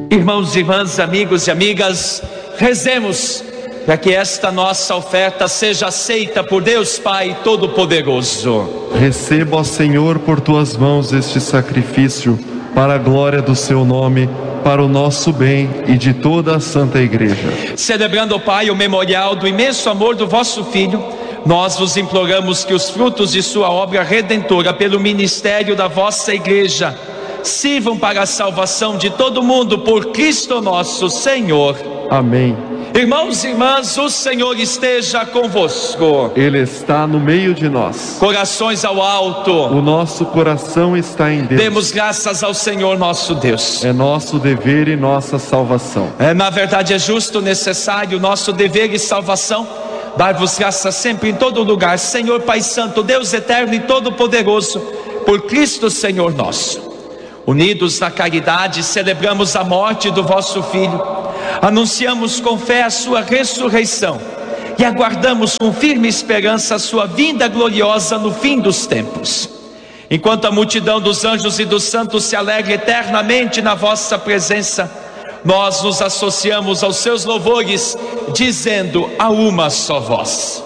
Irmãos e irmãs, amigos e amigas, rezemos para que esta nossa oferta seja aceita por Deus Pai Todo-Poderoso. Receba, ó Senhor, por tuas mãos este sacrifício, para a glória do seu nome, para o nosso bem e de toda a Santa Igreja. Celebrando, Pai, o memorial do imenso amor do vosso Filho, nós vos imploramos que os frutos de sua obra redentora pelo ministério da vossa Igreja sirvam para a salvação de todo mundo por Cristo nosso Senhor. Amém. Irmãos e irmãs, o Senhor esteja convosco. Ele está no meio de nós. Corações ao alto. O nosso coração está em Deus. Demos graças ao Senhor nosso Deus. É nosso dever e nossa salvação. Na verdade é justo, necessário, nosso dever e salvação, dar-vos graças sempre em todo lugar, Senhor Pai Santo, Deus eterno e todo-poderoso, por Cristo Senhor nosso. Unidos na caridade, celebramos a morte do vosso Filho, anunciamos com fé a sua ressurreição e aguardamos com firme esperança a sua vinda gloriosa no fim dos tempos. Enquanto a multidão dos anjos e dos santos se alegra eternamente na vossa presença, nós nos associamos aos seus louvores, dizendo a uma só voz: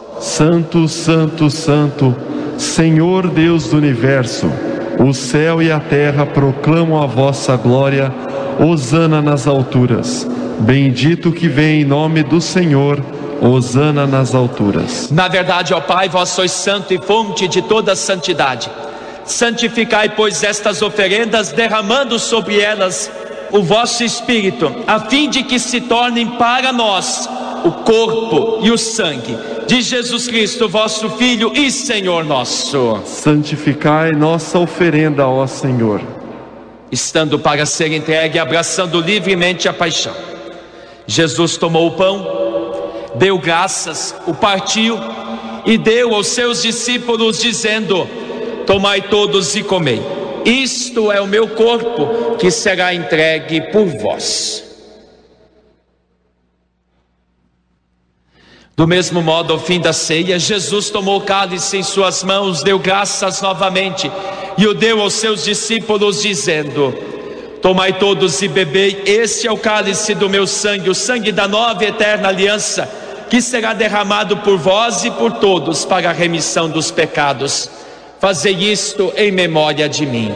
Santo, Santo, Santo, Senhor Deus do Universo, o céu e a terra proclamam a vossa glória. Hosana nas alturas. Bendito que vem em nome do Senhor. Hosana nas alturas. Na verdade, ó Pai, vós sois santo e fonte de toda santidade. Santificai, pois, estas oferendas, derramando sobre elas o vosso Espírito, a fim de que se tornem para nós o corpo e o sangue de Jesus Cristo, vosso Filho e Senhor nosso. Santificai nossa oferenda, ó Senhor. Estando para ser entregue, abraçando livremente a paixão, Jesus tomou o pão, deu graças, o partiu e deu aos seus discípulos, dizendo: tomai todos e comei, isto é o meu corpo, que será entregue por vós. Do mesmo modo, ao fim da ceia, Jesus tomou o cálice em suas mãos, deu graças novamente e o deu aos seus discípulos, dizendo: tomai todos e bebei, este é o cálice do meu sangue, o sangue da nova e eterna aliança, que será derramado por vós e por todos para a remissão dos pecados. Fazei isto em memória de mim.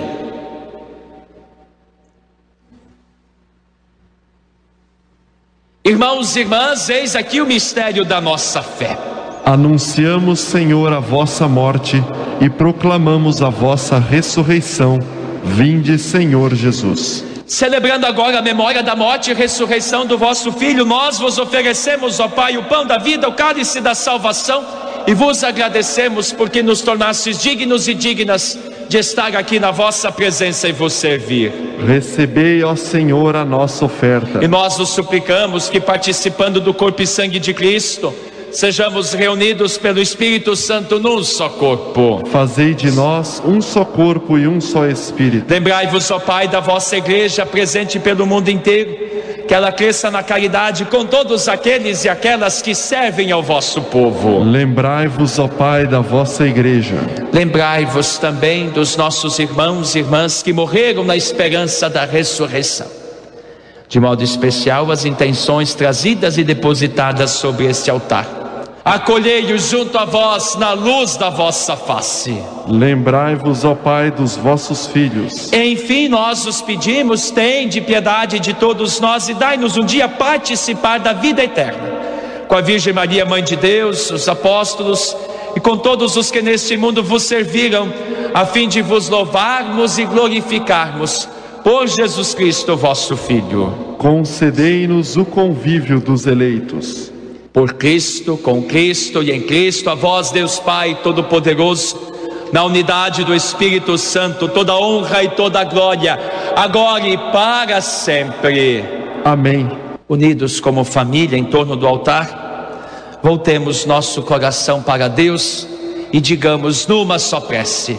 Irmãos e irmãs, eis aqui o mistério da nossa fé. Anunciamos, Senhor, a vossa morte e proclamamos a vossa ressurreição. Vinde, Senhor Jesus. Celebrando agora a memória da morte e ressurreição do vosso Filho, nós vos oferecemos, ó Pai, o pão da vida, o cálice da salvação, e vos agradecemos porque nos tornastes dignos e dignas de estar aqui na vossa presença e vos servir. Recebei, ó Senhor, a nossa oferta. E nós vos suplicamos que, participando do corpo e sangue de Cristo, sejamos reunidos pelo Espírito Santo num só corpo. Fazei de nós um só corpo e um só Espírito. Lembrai-vos, ó Pai, da vossa Igreja presente pelo mundo inteiro, que ela cresça na caridade com todos aqueles e aquelas que servem ao vosso povo. Lembrai-vos, ó Pai, da vossa Igreja. Lembrai-vos também dos nossos irmãos e irmãs que morreram na esperança da ressurreição. De modo especial, as intenções trazidas e depositadas sobre este altar. Acolhei-os junto a vós na luz da vossa face. Lembrai-vos, ó Pai, dos vossos filhos. Enfim, nós os pedimos, tende piedade de todos nós e dai-nos um dia participar da vida eterna. Com a Virgem Maria, Mãe de Deus, os apóstolos e com todos os que neste mundo vos serviram, a fim de vos louvarmos e glorificarmos por Jesus Cristo, vosso Filho. Concedei-nos o convívio dos eleitos. Por Cristo, com Cristo e em Cristo, a vós, Deus Pai Todo-Poderoso, na unidade do Espírito Santo, toda honra e toda glória, agora e para sempre. Amém. Unidos como família em torno do altar, voltemos nosso coração para Deus e digamos numa só prece: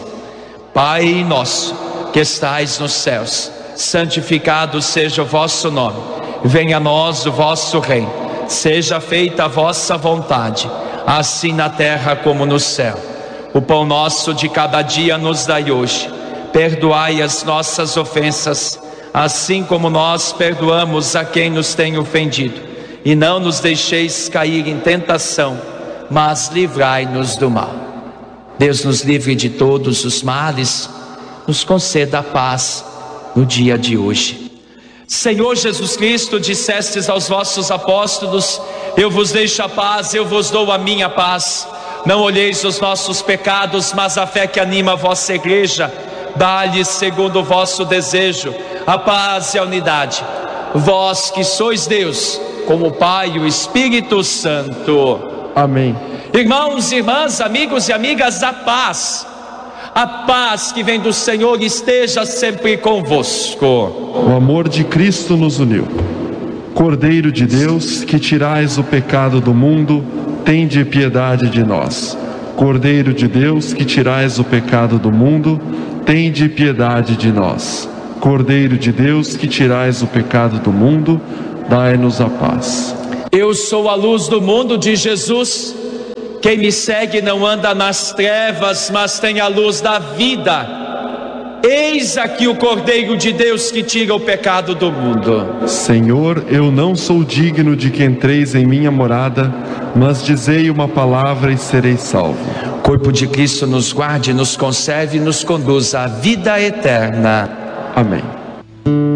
Pai nosso, que estais nos céus, santificado seja o vosso nome. Venha a nós o vosso reino. Seja feita a vossa vontade, assim na terra como no céu. O pão nosso de cada dia nos dai hoje. Perdoai as nossas ofensas, assim como nós perdoamos a quem nos tem ofendido. E não nos deixeis cair em tentação, mas livrai-nos do mal. Deus nos livre de todos os males, nos conceda a paz no dia de hoje. Senhor Jesus Cristo, dissestes aos vossos apóstolos: eu vos deixo a paz, eu vos dou a minha paz. Não olheis os nossos pecados, mas a fé que anima a vossa igreja. Dá-lhes, segundo o vosso desejo, a paz e a unidade. Vós que sois Deus, com o Pai e o Espírito Santo. Amém. Irmãos e irmãs, amigos e amigas, a paz que vem do Senhor esteja sempre convosco. O amor de Cristo nos uniu. Cordeiro de Deus, que tirais o pecado do mundo, tende piedade de nós. Cordeiro de Deus, que tirais o pecado do mundo, tende piedade de nós. Cordeiro de Deus, que tirais o pecado do mundo, dai-nos a paz. Eu sou a luz do mundo de Jesus. Quem me segue não anda nas trevas, mas tem a luz da vida. Eis aqui o Cordeiro de Deus que tira o pecado do mundo. Senhor, eu não sou digno de que entreis em minha morada, mas dizei uma palavra e serei salvo. O corpo de Cristo nos guarde, nos conserve e nos conduza à vida eterna. Amém.